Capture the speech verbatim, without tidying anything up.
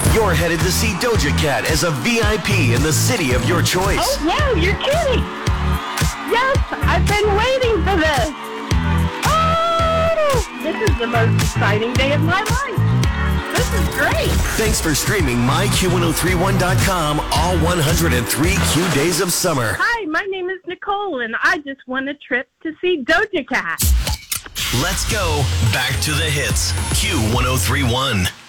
You're headed to see Doja Cat as a V I P in the city of your choice. Oh, wow, you're kidding. Yes, I've been waiting for this. Oh, this is the most exciting day of my life. This is great. Thanks for streaming my Q ten thirty-one dot com all one hundred three Q days of summer. Hi, my name is Nicole, and I just won a trip to see Doja Cat. Let's go back to the hits. Q ten thirty-one.